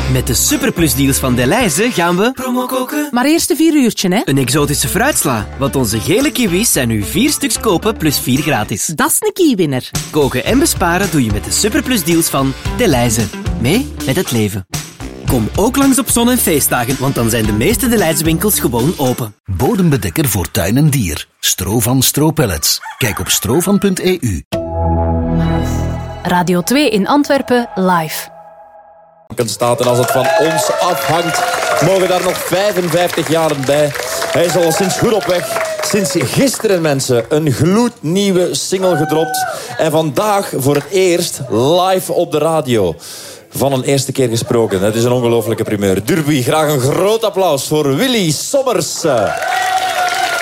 Met de superplusdeals van Delhaize gaan we promo koken. Maar eerst een 4 uurtje, hè? Een exotische fruitsla, want onze gele kiwis zijn nu 4 stuks kopen plus 4 gratis. Dat is een kiewinner. Koken en besparen doe je met de superplusdeals van Delhaize. Mee met het leven. Kom ook langs op zon- en feestdagen, want dan zijn de meeste Delhaize winkels gewoon open. Bodembedekker voor tuin en dier. Strovan Stropellets. Kijk op strovan.eu. Radio 2 in Antwerpen live. Staat en als het van ons afhangt, mogen daar nog 55 jaren bij. Hij is al sinds goed op weg. Sinds gisteren, mensen, een gloednieuwe single gedropt. En vandaag voor het eerst live op de radio. Van een eerste keer gesproken. Het is een ongelofelijke primeur. Durby, graag een groot applaus voor Willy Sommers.